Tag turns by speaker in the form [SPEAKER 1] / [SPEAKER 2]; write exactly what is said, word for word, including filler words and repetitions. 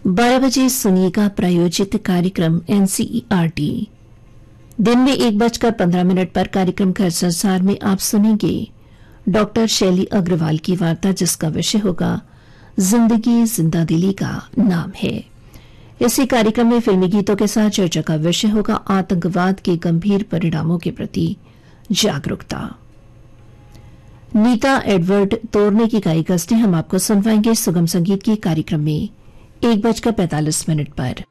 [SPEAKER 1] बारह बजे सुनिएगा प्रायोजित कार्यक्रम एनसीईआरटी। दिन में एक बजकर पंद्रह मिनट पर कार्यक्रम घर संसार में आप सुनेंगे डॉक्टर शैली अग्रवाल की वार्ता, जिसका विषय होगा जिंदगी जिंदा दिली का नाम है। इसी कार्यक्रम में फिल्मी गीतों के साथ चर्चा का विषय होगा आतंकवाद के गंभीर परिणामों के प्रति जागरूकता। नीता एडवर्ड तोरने की गायिका ने हम आपको सुनवाएंगे सुगम संगीत के कार्यक्रम में एक बजकर पैंतालीस मिनट पर।